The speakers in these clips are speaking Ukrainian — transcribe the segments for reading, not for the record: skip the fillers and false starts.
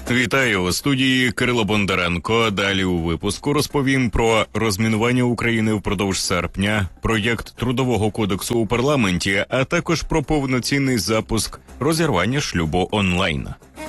Вітаю, у студії Кирило Бондаренко. Далі у випуску розповім про розмінування України впродовж серпня, проєкт Трудового кодексу у парламенті, а також про повноцінний запуск розірвання шлюбу онлайн.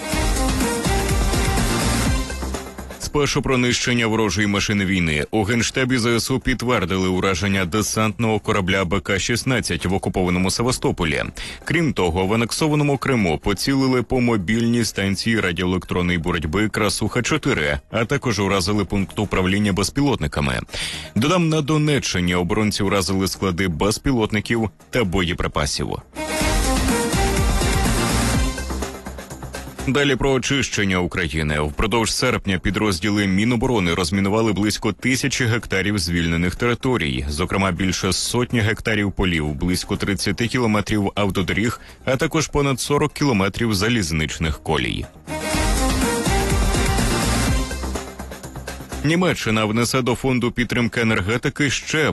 Спершу про нищення ворожої машини війни. У Генштабі ЗСУ підтвердили ураження десантного корабля БК-16 в окупованому Севастополі. Крім того, в анексованому Криму поцілили по мобільній станції радіоелектронної боротьби «Красуха-4», а також уразили пункт управління безпілотниками. Додам, на Донеччині оборонці уразили склади безпілотників та боєприпасів. Далі про очищення України. Впродовж серпня підрозділи Міноборони розмінували близько 1000 гектарів звільнених територій, зокрема більше сотні гектарів полів, близько 30 кілометрів автодоріг, а також понад 40 кілометрів залізничних колій. Німеччина внесе до фонду підтримки енергетики ще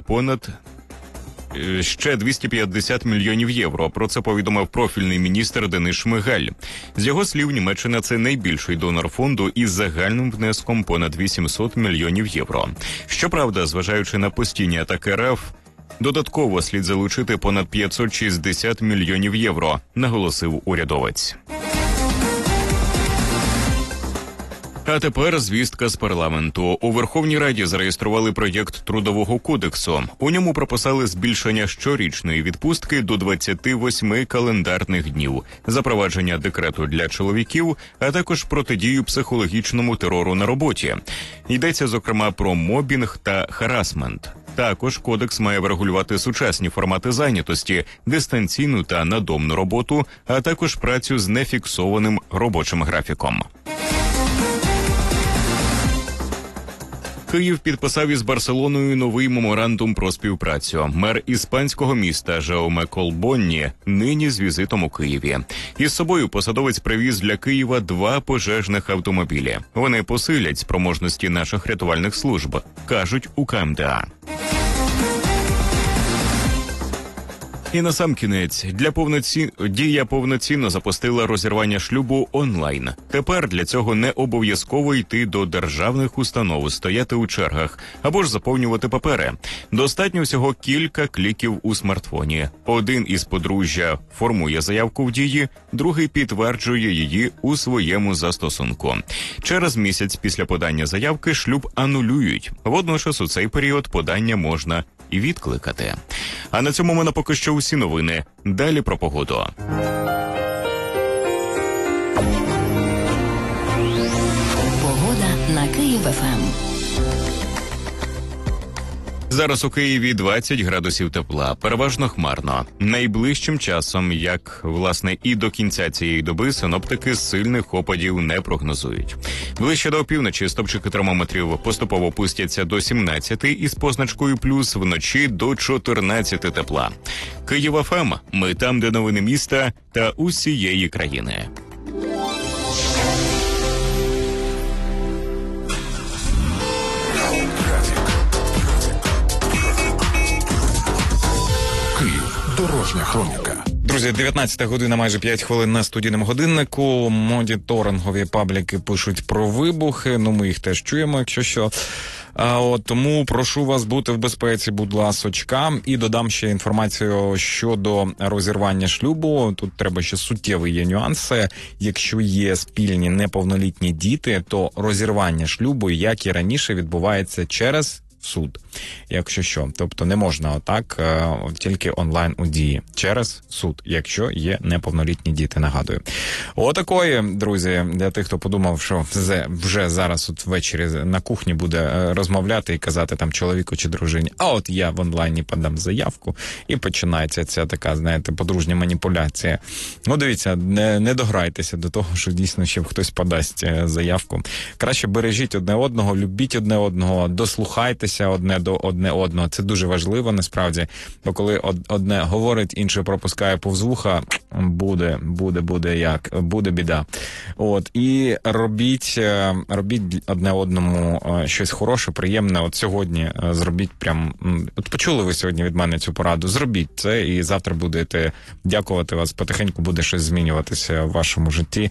250 мільйонів євро. Про це повідомив профільний міністр Денис Шмигаль. З його слів, Німеччина – це найбільший донор фонду із загальним внеском понад 800 мільйонів євро. Щоправда, зважаючи на постійні атаки РФ, додатково слід залучити понад 560 мільйонів євро, наголосив урядовець. А тепер звістка з парламенту. У Верховній Раді зареєстрували проєкт Трудового кодексу. У ньому прописали збільшення щорічної відпустки до 28 календарних днів, запровадження декрету для чоловіків, а також протидію психологічному терору на роботі. Йдеться, зокрема, про мобінг та харасмент. Також кодекс має врегулювати сучасні формати зайнятості, дистанційну та надомну роботу, а також працю з нефіксованим робочим графіком. Київ підписав із Барселоною новий меморандум про співпрацю. Мер іспанського міста Жауме Колбонні нині з візитом у Києві. Із собою посадовець привіз для Києва 2 пожежних автомобілі. Вони посилять спроможності наших рятувальних служб, кажуть у КМДА. І насамкінець, Дія повноцінно запустила розірвання шлюбу онлайн. Тепер для цього не обов'язково йти до державних установ, стояти у чергах або ж заповнювати папери. Достатньо всього кілька кліків у смартфоні. Один із подружжя формує заявку в Дії, другий підтверджує її у своєму застосунку. Через місяць після подання заявки шлюб анулюють. Водночас у цей період подання можна і відкликати. А на цьому в мене поки що усі новини. Далі про погоду. Погода на Київ-ФМ. Зараз у Києві 20 градусів тепла, переважно хмарно. Найближчим часом, як, власне, і до кінця цієї доби, синоптики сильних опадів не прогнозують. Ближче до опівночі стопчики термометрів поступово пустяться до 17 із позначкою плюс, вночі до 14 тепла. Київ-ФМ. Ми там, де новини міста та усієї країни. Дорожня хроніка. Друзі, 19 година, майже 5 хвилин на студійному годиннику. Моніторингові пабліки пишуть про вибухи. Ми їх теж чуємо, якщо що. Тому прошу вас бути в безпеці, будь ласочка. І додам ще інформацію щодо розірвання шлюбу. Тут треба ще суттєві є нюанси. Якщо є спільні неповнолітні діти, то розірвання шлюбу, як і раніше, відбувається через суд, якщо що. Тобто не можна отак, тільки онлайн у Дії. Через суд, якщо є неповнолітні діти, нагадую. Отакої, друзі, для тих, хто подумав, що вже зараз от ввечері на кухні буде розмовляти і казати там чоловіку чи дружині, а от я в онлайні подам заявку, і починається ця така, знаєте, подружня маніпуляція. Дивіться, не дограйтеся до того, що дійсно ще хтось подасть заявку. Краще бережіть одне одного, любіть одне одного, дослухайтеся одне до одного. Це дуже важливо, насправді, бо коли одне говорить, інше пропускає повз вуха, буде біда. І робіть одне одному щось хороше, приємне. От сьогодні зробіть почули ви сьогодні від мене цю пораду, зробіть це, і завтра будете дякувати вас, потихеньку буде щось змінюватися в вашому житті.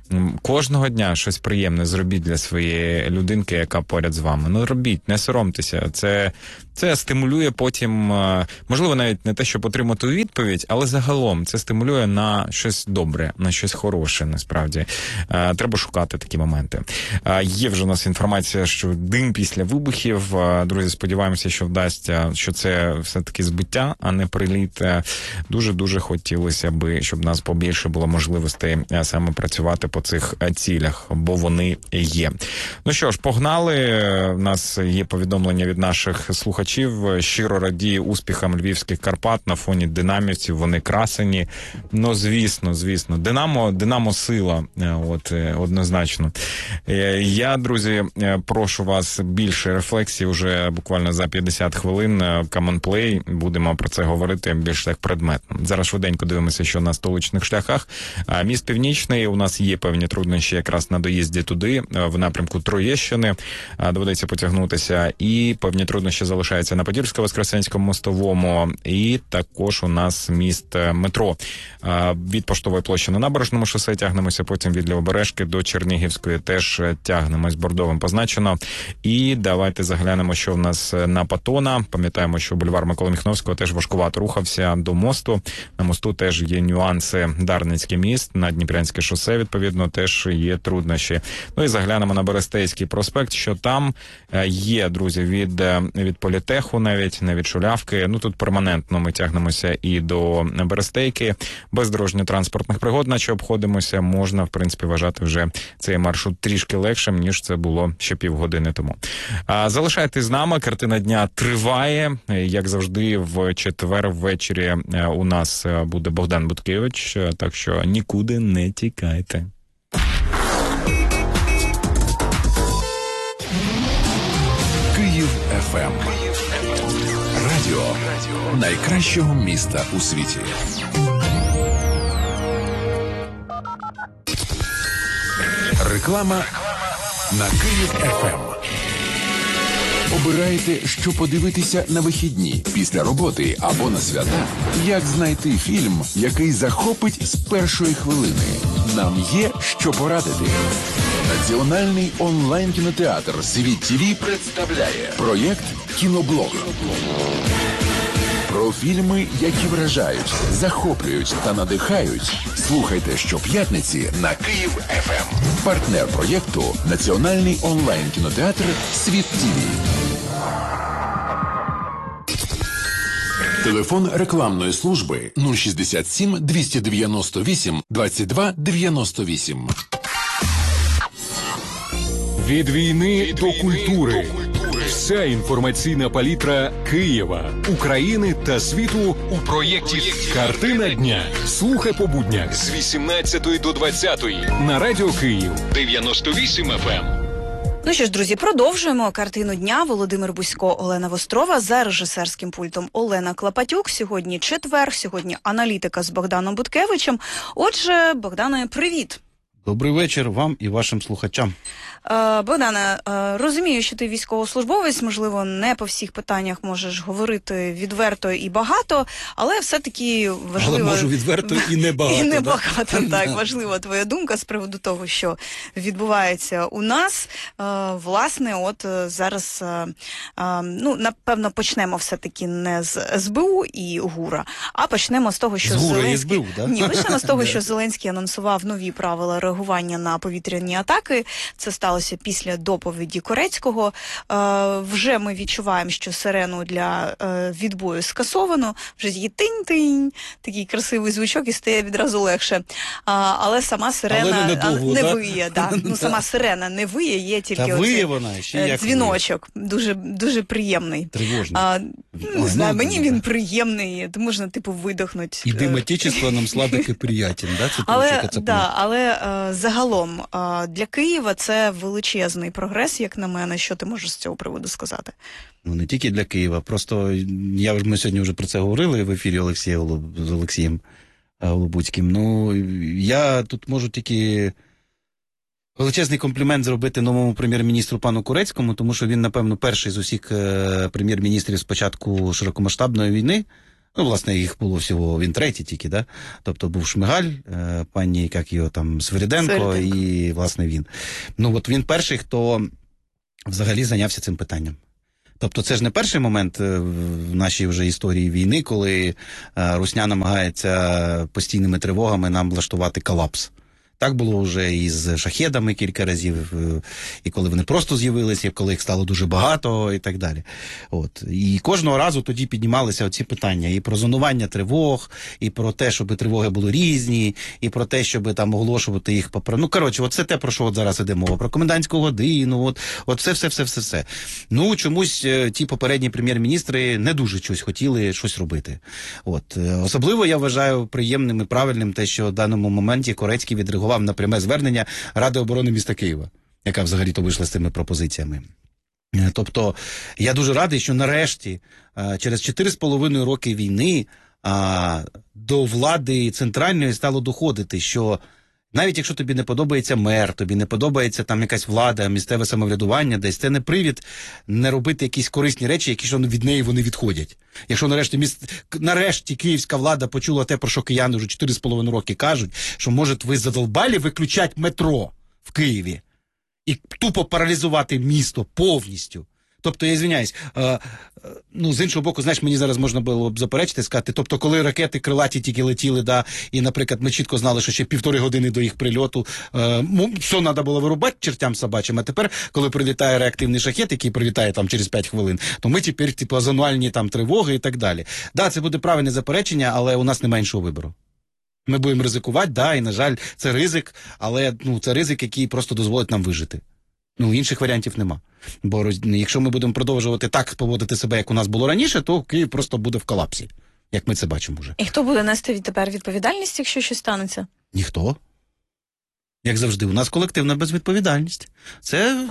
Кожного дня щось приємне зробіть для своєї людинки, яка поряд з вами. Ну, робіть, не соромтеся. Це стимулює потім, можливо, навіть не те, щоб отримати відповідь, але загалом це стимулює на щось добре, на щось хороше, насправді. Треба шукати такі моменти. Є вже у нас інформація, що дим після вибухів. Друзі, сподіваємося, що вдасться, що це все-таки збиття, а не приліт. Дуже-дуже хотілося би, щоб у нас побільше було можливостей саме працювати по цих цілях, бо вони є. Ну що ж, погнали. У нас є повідомлення від наших слухачів. Щиро радію успіхам львівських Карпат на фоні динамівців. Вони красені. Ну, звісно. Динамо сила. Однозначно. Я, друзі, прошу вас більше рефлексій вже буквально за 50 хвилин. Common Play. Будемо про це говорити більш так предметно. Зараз швиденько дивимося, що на столичних шляхах. Міст Північний. У нас є певні труднощі якраз на доїзді туди, в напрямку Троєщини. Доведеться потягнутися. І певні труднощі залишаються на Подільсько-Воскресенському мостовому. І також у нас міст метро. Від Поштової площі на Набережному шосе тягнемося, потім від Лівобережки до Чернігівської теж тягнемось, бордовим позначено. І давайте заглянемо, що в нас на Патона. Пам'ятаємо, що бульвар Миколи Міхновського теж важкувато рухався до мосту. На мосту теж є нюанси. Дарницький міст, на Дніпрянське шосе, відповідно, теж є труднощі. Ну і заглянемо на Берестейський проспект, що там є, друзі, від Політеху навіть, не від Шулявки. Ну тут перманентно ми тягнемося і до Берестейки. Без дорожньо-транспортних пригод, наче обходимося, можна, в принципі, вважати вже цей маршрут трішки легшим, ніж це було ще півгодини тому. Залишайтесь з нами, картина дня триває. Як завжди, в четвер ввечері у нас буде Богдан Буткевич, так що нікуди не тікайте. Київ ФМ. Радіо найкращого міста у світі. Реклама на Київ ФМ. Обираєте, що подивитися на вихідні, після роботи або на свята? Як знайти фільм, який захопить з першої хвилини? Нам є що порадити. Національний онлайн-кінотеатр «Світ ТВ» представляє проєкт «Кіноблог». Про фільми, які вражають, захоплюють та надихають. Слухайте щоп'ятниці на Київ ФМ. Партнер проєкту – Національний онлайн-кінотеатр «Світ ТВ». Телефон рекламної служби 067 298 22 98. Від війни до культури. Вся інформаційна палітра Києва, України та світу у проєкті «Картина дня». Слухай по буднях з 18 до 20 на Радіо Київ 98 FM. Ну що ж, друзі, продовжуємо картину дня. Володимир Бусько, Олена Вострова, за режисерським пультом Олена Клопотюк. Сьогодні четвер, сьогодні аналітика з Богданом Буткевичем. Отже, Богдане, привіт. Добрий вечір вам і вашим слухачам. Богдане, розумію, що ти військовослужбовець, можливо, не по всіх питаннях можеш говорити відверто і багато, але все-таки важливо... Але можу відверто і небагато. І небагато, так. Важлива твоя думка з приводу того, що відбувається у нас. Власне, от зараз, напевно, почнемо все-таки не з СБУ і ГУРа, а почнемо з того, що Зеленський... Ні, почнемо з того, що Зеленський анонсував нові правила реагування на повітряні атаки. Це сталося після доповіді Корецького. Вже ми відчуваємо, що сирену для відбою скасовано. Вже є тинь-тинь, такий красивий звучок і стає відразу легше. Але сама сирена не виє. Да? Ну, сама сирена не виє, є тільки дзвіночок. Дуже, дуже приємний. Тривожний. Не знаю, мені він приємний. Можна, типу, видохнути. І диматичество нам сладок і приятен, да? Але загалом для Києва це величезний прогрес, як на мене. Що ти можеш з цього приводу сказати? Ну, не тільки для Києва. Просто ми сьогодні вже про це говорили в ефірі з Олексієм Голобуцьким. Ну, я тут можу тільки величезний комплімент зробити новому прем'єр-міністру пану Корецькому, тому що він, напевно, перший з усіх прем'єр-міністрів з початку широкомасштабної війни Ну, власне, їх було всього, він третій тільки, да? Тобто був Шмигаль, пані, як його там, Свириденко і, власне, він. Ну, от він перший, хто взагалі зайнявся цим питанням. Тобто це ж не перший момент в нашій вже історії війни, коли русня намагається постійними тривогами нам влаштувати колапс. Так було вже і з шахедами кілька разів, і коли вони просто з'явилися, і коли їх стало дуже багато, і так далі. От. І кожного разу тоді піднімалися оці питання і про зонування тривог, і про те, щоб тривоги були різні, і про те, щоб там оголошувати їх по... Ну, коротше, от це те, про що от зараз іде мова, про комендантську годину, от це все. Ну, чомусь ті попередні прем'єр-міністри не дуже щось хотіли щось робити. От. Особливо я вважаю приємним і правильним те, що в даному моменті Корецький відреагував на пряме звернення Ради оборони міста Києва, яка взагалі-то вийшла з цими пропозиціями. Тобто, я дуже радий, що нарешті, через 4,5 роки війни, до влади центральної стало доходити, що навіть якщо тобі не подобається мер, тобі не подобається там якась влада, місцеве самоврядування десь, це не привід не робити якісь корисні речі, які ж від неї вони відходять. Якщо нарешті київська влада почула те, про що кияни вже 4,5 роки кажуть, що, може, ви задолбали виключати метро в Києві і тупо паралізувати місто повністю. Тобто, я звиняюсь, ну, з іншого боку, знаєш, мені зараз можна було б заперечити, сказати, тобто, коли ракети крилаті тільки летіли, да, і, наприклад, ми чітко знали, що ще 1,5 години до їх прильоту, все треба було вирубати чертям собачим, а тепер, коли прилітає реактивний шахет, який прилітає там через 5 хвилин, то ми тепер, типу, зональні там тривоги і так далі. Да, це буде правильне заперечення, але у нас немає іншого вибору. Ми будемо ризикувати, да, і, на жаль, це ризик, але, ну, це ризик, який просто дозволить нам вижити. Ну, інших варіантів нема. Бо якщо ми будемо продовжувати так поводити себе, як у нас було раніше, то Київ просто буде в колапсі, як ми це бачимо вже. І хто буде нести відтепер відповідальність, якщо щось станеться? Ніхто. Як завжди, у нас колективна безвідповідальність. Це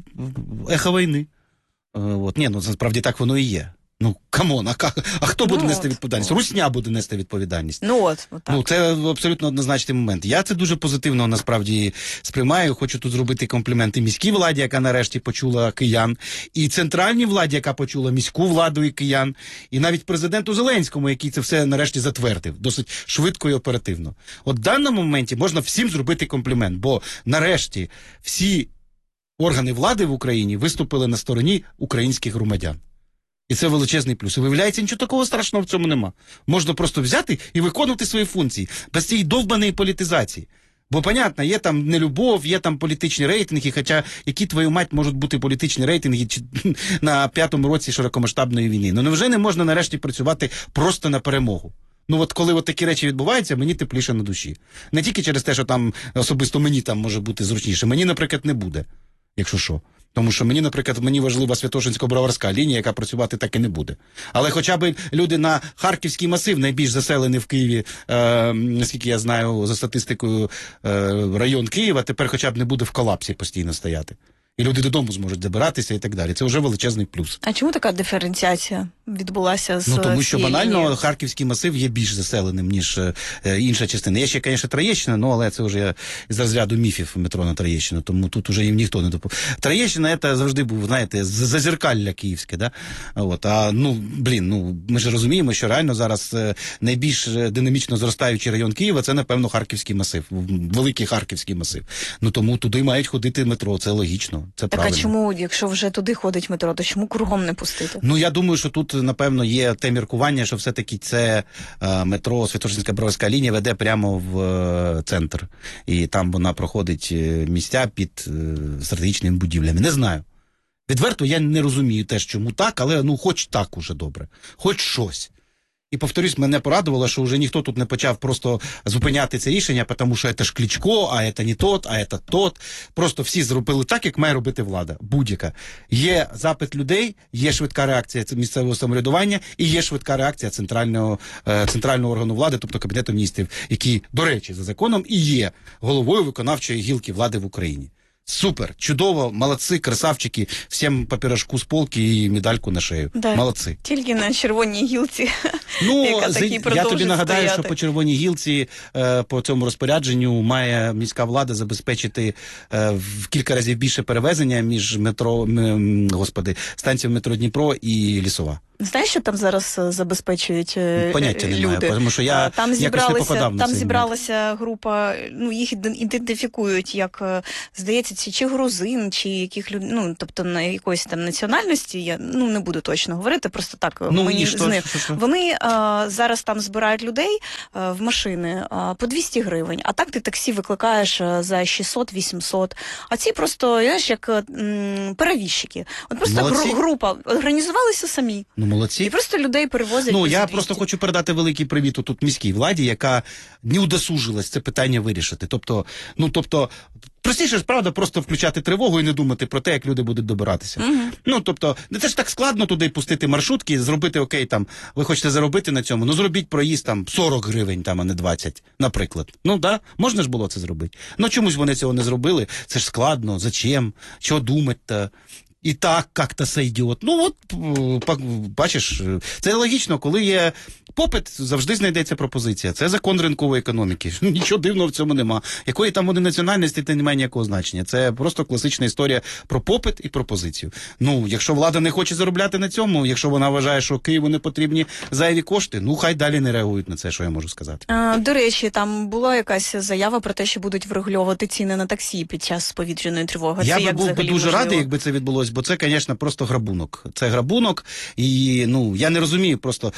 ехо війни. От. Ні, ну, насправді так воно і є. Ну, камон, а хто буде нести відповідальність? Русня буде нести відповідальність. Ну, так. Ну, це абсолютно однозначний момент. Я це дуже позитивно, насправді, сприймаю. Хочу тут зробити компліменти міській владі, яка нарешті почула киян, і центральній владі, яка почула міську владу і киян, і навіть президенту Зеленському, який це все нарешті затвердив, досить швидко і оперативно. От в даному моменті можна всім зробити комплімент, бо нарешті всі органи влади в Україні виступили на стороні українських громадян. І це величезний плюс. І виявляється, нічого такого страшного в цьому нема. Можна просто взяти і виконувати свої функції, без цієї довбаної політизації. Бо, понятно, є там нелюбов, є там політичні рейтинги, хоча які, твою мать, можуть бути політичні рейтинги на 5-му році широкомасштабної війни. Ну, невже не можна нарешті працювати просто на перемогу? Ну, от коли от такі речі відбуваються, мені тепліше на душі. Не тільки через те, що там особисто мені там може бути зручніше. Мені, наприклад, не буде, якщо що. Тому що мені, наприклад, важлива Святошинсько-Броварська лінія, яка працювати так і не буде. Але хоча б люди на Харківський масив, найбільш заселений в Києві, наскільки я знаю, за статистикою, район Києва, тепер хоча б не буде в колапсі постійно стояти. І люди додому зможуть забиратися і так далі. Це вже величезний плюс. А чому така диференціація відбулася з тому що банально лінії? Харківський масив є більш заселеним, ніж інша частина. Є ще, звісно, Троєщина, але це вже з розряду міфів метро на Троєщину, тому тут вже їм ніхто не допоможе. Троєщина це завжди був, знаєте, зазеркалля київське, да? От, ми ж розуміємо, що реально зараз найбільш динамічно зростаючий район Києва, це, напевно, Харківський масив, великий Харківський масив. Ну, тому туди мають ходити метро, це логічно. Це правильно. Так, а чому, якщо вже туди ходить метро, то чому кругом не пустити? Ну, я думаю, що тут, напевно, є те міркування, що все-таки це метро Святошинська-Броварська лінія веде прямо в центр. І там вона проходить місця під стратегічними будівлями. Не знаю. Відверто, я не розумію теж, чому так, але, хоч так уже добре. Хоч щось. І, повторюсь, мене порадувало, що вже ніхто тут не почав просто зупиняти це рішення, тому що це ж Кличко, а це не тот, а це тот. Просто всі зробили так, як має робити влада. Будь-яка. Є запит людей, є швидка реакція місцевого самоврядування і є швидка реакція центрального органу влади, тобто Кабінету міністрів, який, до речі, за законом і є головою виконавчої гілки влади в Україні. Супер, чудово, молодці, красавчики, всім по пирожку з полки і медальку на шею. Да. Молодці. Тільки на червоній гілці. Я тобі нагадаю, що по червоній гілці по цьому розпорядженню має міська влада забезпечити в кілька разів більше перевезення між станцією метро Дніпро і Лісова. Знаєш, що там зараз забезпечують Поняття немає, люди? тому що я там якось не попадав на там цей зібралася група, їх ідентифікують як, здається, чи грузин, чи яких людей, тобто на якоїсь там національності, я не буду точно говорити, просто так мені з них. Що? Вони зараз там збирають людей в машини по 200 гривень, а так ти таксі викликаєш за 600-800, а ці просто, знаєш, як перевізчики. От просто група організувалися самі. Молодці. І просто людей перевозять. Я просто хочу передати великий привіт тут міській владі, яка не удосужилась це питання вирішити. Тобто, простіше ж, правда, просто включати тривогу і не думати про те, як люди будуть добиратися. Тобто, це ж так складно туди пустити маршрутки, зробити, окей, там, ви хочете заробити на цьому, зробіть проїзд там 40 гривень, там, а не 20, наприклад. Можна ж було це зробити. Чомусь вони цього не зробили, це ж складно, зачем, що думати-то. І так, як-то сойдет. Бачиш, це логічно, коли є попит, завжди знайдеться пропозиція. Це закон ринкової економіки. Нічого дивного в цьому нема. Якої там вони національності, це не має ніякого значення. Це просто класична історія про попит і пропозицію. Якщо влада не хоче заробляти на цьому, якщо вона вважає, що Києву не потрібні зайві кошти, хай далі не реагують на це, що я можу сказати. До речі, там була якась заява про те, що будуть врегульовувати ціни на таксі під час повітряної тривоги. Я би був дуже радий, якби це відбулося, бо це, звісно, просто грабунок. Це грабунок, і, я не розумію просто...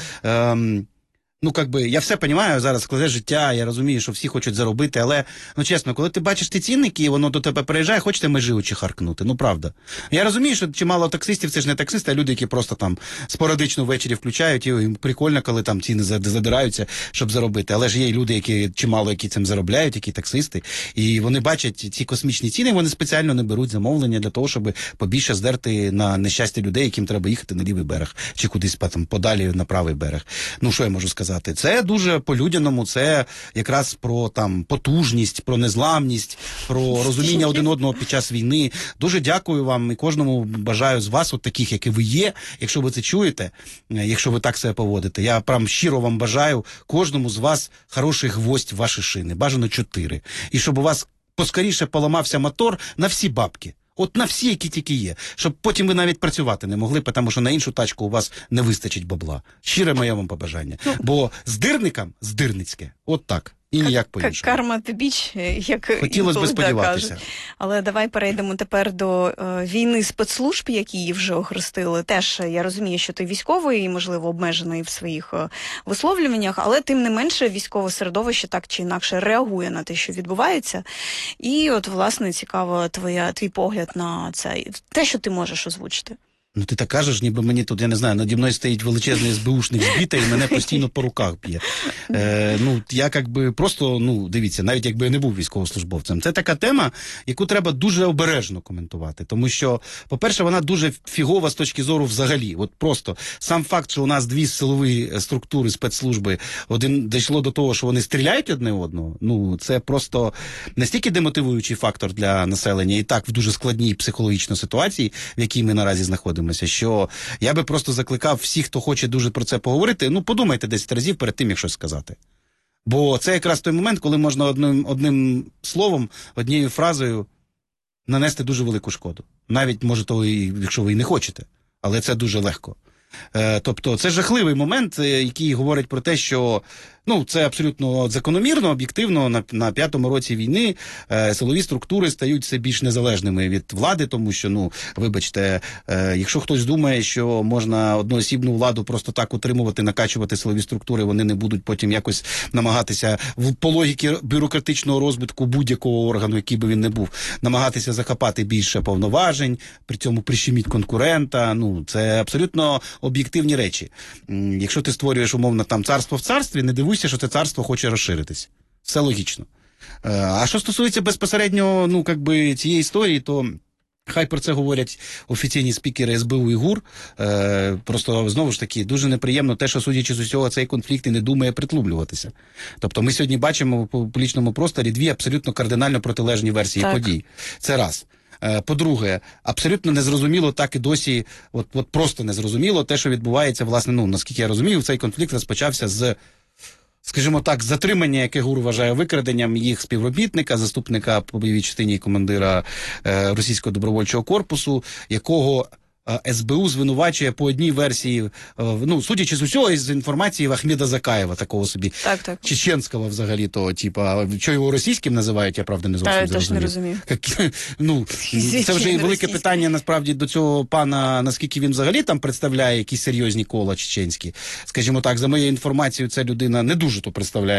я все розумію, зараз складе життя, я розумію, що всі хочуть заробити, але, чесно, коли ти бачиш ті цінники, і воно до тебе приїжджає, хочете межі очі харкнути, правда. Я розумію, що чимало таксистів, це ж не таксисти, а люди, які просто там спорадично ввечері включають, і їм прикольно, коли там ціни задираються, щоб заробити, але ж є люди, які цим заробляють, які таксисти, і вони бачать ці космічні ціни, вони спеціально не беруть замовлення для того, щоб побільше здерти на нещастя людей, яким треба їхати на лівий берег, чи кудись там подалі на правий берег. Що я можу сказати? Це дуже по-людяному, це якраз про потужність, про незламність, про розуміння один одного під час війни. Дуже дякую вам і кожному бажаю з вас, таких, як і ви є, якщо ви це чуєте, якщо ви так себе поводите. Я прям щиро вам бажаю кожному з вас хороший гвоздь в ваші шини, бажано 4. І щоб у вас поскоріше поламався мотор на всі бабки. На всі, які тільки є. Щоб потім ви навіть працювати не могли, тому що на іншу тачку у вас не вистачить бабла. Щире моє вам побажання. Бо здирникам здирницьке. Так. І ніяк по-іншому. Карма the bitch, як хотілося б сподіватися. Але давай перейдемо тепер до війни спецслужб, які її вже охрестили. Теж я розумію, що ти військовий і, можливо, обмежений в своїх висловлюваннях, але тим не менше військове середовище так чи інакше реагує на те, що відбувається. І власне, цікаво твій погляд на це. Те, що ти можеш озвучити. Ти так кажеш, ніби мені тут, я не знаю, наді мною стоїть величезний СБУшник збитий і мене постійно по руках б'є. Я просто, дивіться, навіть якби я не був військовослужбовцем. Це така тема, яку треба дуже обережно коментувати. Тому що, по-перше, вона дуже фігова з точки зору взагалі. Просто сам факт, що у нас дві силові структури, спецслужби, дійшло до того, що вони стріляють одне одного, це просто настільки демотивуючий фактор для населення і так в дуже складній психологічній ситуації, в якій ми наразі знаходимося. Що я би просто закликав всіх, хто хоче дуже про це поговорити, подумайте 10 разів перед тим, як щось сказати. Бо це якраз той момент, коли можна одним словом, однією фразою нанести дуже велику шкоду. Навіть, може, того, якщо ви і не хочете, але це дуже легко. Тобто це жахливий момент, який говорить про те, що це абсолютно закономірно, об'єктивно, на 5-му році війни силові структури стають все більш незалежними від влади, тому що, вибачте, якщо хтось думає, що можна одноосібну владу просто так утримувати, накачувати силові структури, вони не будуть потім якось намагатися, по логіці бюрократичного розвитку будь-якого органу, який би він не був, намагатися захопати більше повноважень, при цьому прищеміть конкурента, це абсолютно об'єктивні речі. Якщо ти створюєш, умовно, царство в царстві, не дивуйся, що це царство хоче розширитись. Все логічно. А що стосується безпосередньо, цієї історії, то хай про це говорять офіційні спікери СБУ і ГУР. Просто, знову ж таки, дуже неприємно те, що, судячи з усього, цей конфлікт і не думає притлублюватися. Тобто ми сьогодні бачимо в публічному просторі дві абсолютно кардинально протилежні версії подій. Це раз. По-друге, абсолютно незрозуміло так і досі, просто незрозуміло те, що відбувається, власне, наскільки я розумію, цей конфлікт розпочався з, скажімо так, затримання, яке ГУР вважає викраденням їх співробітника, заступника по бойовій частині і командира російського добровольчого корпусу, якого СБУ звинувачує по одній версії, ну, судячи з усього, із інформації Ахмеда Закаєва, такого собі, Так. чеченського взагалі, то, типа, що його російським називають, я правда не зовсім Я теж не зрозумів. розумію. Ну, це вже і велике російський. питання, насправді, до цього пана, наскільки він взагалі там представляє якісь серйозні кола чеченські. Скажімо так, за моєю інформацією, ця людина не дуже то представляє